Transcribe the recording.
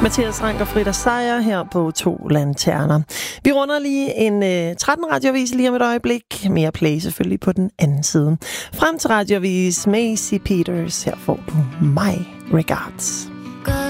Mathias Rank og Frida Seier her på 2 Lanterner. Vi runder lige en 13 radioavis lige om et øjeblik. Mere play selvfølgelig på den anden side. Frem til radioavis Macy Peters. Her får du My Regards.